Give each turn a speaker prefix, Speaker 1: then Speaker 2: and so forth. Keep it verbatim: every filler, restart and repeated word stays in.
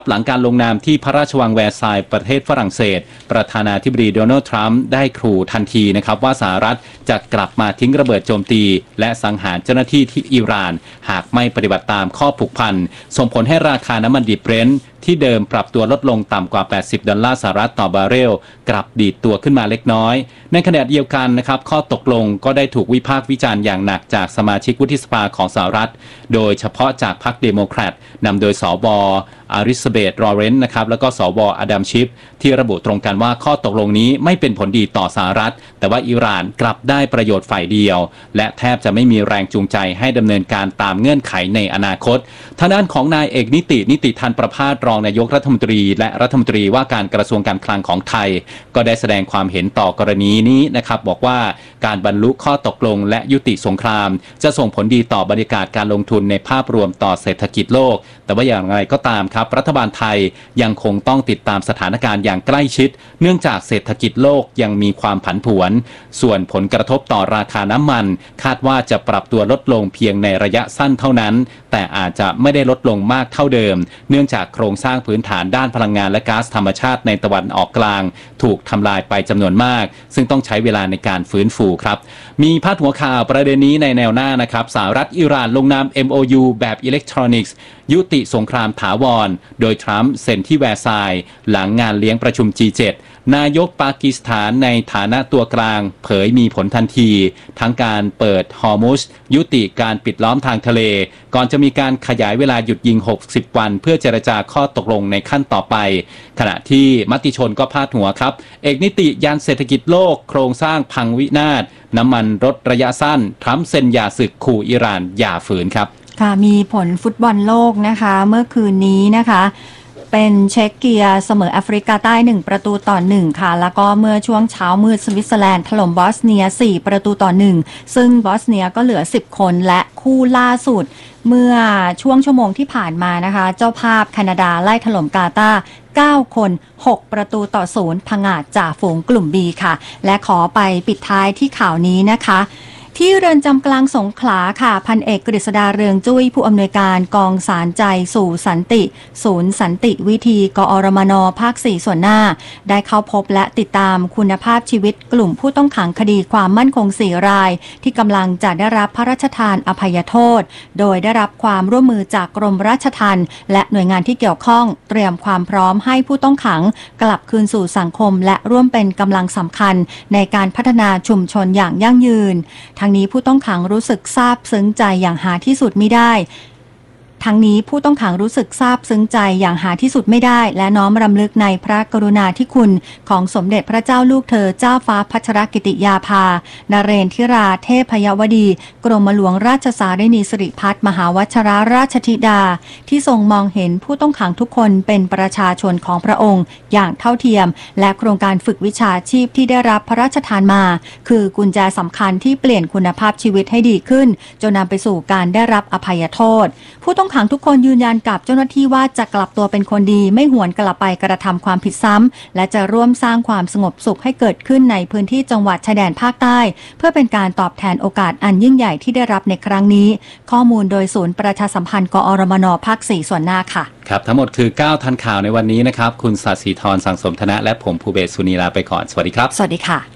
Speaker 1: หลังการลงนามที่พระราชวังแวร์ซายน์ประเทศฝรั่งเศสประธานาธิบดีโดนัลด์ทรัมป์ได้ขู่ทันทีนะครับว่าสหรัฐจะกลับมาทิ้งระเบิดโจมตีและสังหารเจ้าหน้าที่ที่อิหร่านหากไม่ปฏิบัติตามข้อผูกพันส่งผลให้ราคาน้ำมันดิบเบรนท์ที่เดิมปรับตัวลดลงต่ำกว่าแปดสิบดอลลาร์สหรัฐต่อบาร์เรลกลับดีดตัวขึ้นมาเล็กน้อยในขณะเดียวกันนะครับข้อตกลงก็ได้ถูกวิพากษ์วิจารณ์อย่างหนักจากสมาชิกวุฒิสภาของสหรัฐโดยเฉพาะจากพรรคเดโมแครตนำโดยสวอาริซาเบธ ลอเรนซ์นะครับแล้วก็สวอดัมชิฟที่ระบุตรงกันว่าข้อตกลงนี้ไม่เป็นผลดีต่อสหรัฐแต่ว่าอิหร่านกลับได้ประโยชน์ฝ่ายเดียวและแทบจะไม่มีแรงจูงใจให้ดำเนินการตามเงื่อนไขในอนาคตทางด้านของนายเอกนิตินิติธันประภาสรองนายกรัฐมนตรีและรัฐมนตรีว่าการกระทรวงการคลังของไทยก็ได้แสดงความเห็นต่อกรณีนี้นะครับบอกว่าการบรรลุข้อตกลงและยุติสงครามจะส่งผลดีต่อบรรยากาศการลงทุนในภาพรวมต่อเศรษฐกิจโลกแต่ว่าอย่างไรก็ตามครับรัฐบาลไทยยังคงต้องติดตามสถานการณ์อย่างใกล้ชิดเนื่องจากเศรษฐกิจโลกยังมีความผันผวนส่วนผลกระทบต่อราคาน้ำมันคาดว่าจะปรับตัวลดลงเพียงในระยะสั้นเท่านั้นแต่อาจจะไม่ได้ลดลงมากเท่าเดิมเนื่องจากโครงสร้างพื้นฐานด้านพลังงานและก๊าซธรรมชาติในตะวันออกกลางถูกทำลายไปจำนวนมากซึ่งต้องใช้เวลาในการฟื้นฟูครับมีพาดหัวข่าวประเด็นนี้ในแนวหน้านะครับสหรัฐอิหร่านลงนาม เอ็ม โอ ยู แบบอิเล็กทรอนิกส์ยุติสงครามถาวรโดยทรัมป์เซ็นที่แวร์ซายน์หลังงานเลี้ยงประชุม จี เซเว่น นายกปากีสถานในฐานะตัวกลางเผยมีผลทันทีทั้งการเปิดฮอร์มุซยุติการปิดล้อมทางทะเลก่อนจะมีการขยายเวลาหยุดยิงหกสิบวันเพื่อเจรจาข้อตกลงในขั้นต่อไปขณะที่มติชนก็พาดหัวครับเอกนิติยานเศรษฐกิจโลกโครงสร้างพังวินาศน้ำมันลดระยะสั้นทรัมป์เซ็นหย่าศึกขู่อิหร่านอย่าฝืนครับ
Speaker 2: ค่ะมีผลฟุตบอลโลกนะคะเมื่อคืนนี้นะคะเป็นเช็กเกียเสมอแอฟริกาใต้หนึ่งประตูต่อหนึ่งค่ะแล้วก็เมื่อช่วงเช้ามืดสวิตเซอร์แลนด์ถล่มบอสเนียสี่ประตูต่อหนึ่งซึ่งบอสเนียก็เหลือสิบคนและคู่ล่าสุดเมื่อช่วงชั่วโมงที่ผ่านมานะคะเจ้าภาพแคนาดาไล่ถล่มกาตาร์เก้าคนหกประตูต่อศูนย์ผงาดจ่าฝูงกลุ่ม บี ค่ะและขอไปปิดท้ายที่ข่าวนี้นะคะที่เรือนจำกลางสงขลาค่ะพันเอกกฤษดาเรืองจุ้ยผู้อำนวยการกองสารใจสู่สันติศูนย์สันติวิธีกอรมนภาคสี่ส่วนหน้าได้เข้าพบและติดตามคุณภาพชีวิตกลุ่มผู้ต้องขังคดีความมั่นคงสี่รายที่กำลังจะได้รับพระราชทานอภัยโทษโดยได้รับความร่วมมือจากกรมราชทัณฑ์และหน่วยงานที่เกี่ยวข้องเตรียมความพร้อมให้ผู้ต้องขังกลับคืนสู่สังคมและร่วมเป็นกำลังสำคัญในการพัฒนาชุมชนอย่างยั่งยืนทั้งนี้ผู้ต้องขังรู้สึกซาบซึ้งใจอย่างหาที่สุดมิได้ทั้งนี้ผู้ต้องขังรู้สึกซาบซึ้งใจอย่างหาที่สุดไม่ได้และน้อมรำลึกในพระกรุณาธิคุณของสมเด็จพระเจ้าลูกเธอเจ้าฟ้าพัชรกิติยาภานเรนทิราเทพยวดีกรมหลวงราชสารินีสิริพัฒน์มหาวชรราชธิดาที่ทรงมองเห็นผู้ต้องขังทุกคนเป็นประชาชนของพระองค์อย่างเท่าเทียมและโครงการฝึกวิชาชีพที่ได้รับพระราชทานมาคือกุญแจสำคัญที่เปลี่ยนคุณภาพชีวิตให้ดีขึ้นจนนำไปสู่การได้รับอภัยโทษผู้ต้องขังทุกคนยืนยันกับเจ้าหน้าที่ว่าจะกลับตัวเป็นคนดีไม่หวนกลับไปกระทำความผิดซ้ำและจะร่วมสร้างความสงบสุขให้เกิดขึ้นในพื้นที่จังหวัดชายแดนภาคใต้เพื่อเป็นการตอบแทนโอกาสอันยิ่งใหญ่ที่ได้รับในครั้งนี้ข้อมูลโดยศูนย์ประชาสัมพันธ์กอรมนภาคสี่ส่วนหน้าค่ะ
Speaker 1: ครับทั้งหมดคือเก้าทันข่าวในวันนี้นะครับคุณศศิธรสังสมธนะและผมภูเบศสุนีลาไปก่อนสวัสดีครับ
Speaker 2: สวัสดีค่ะ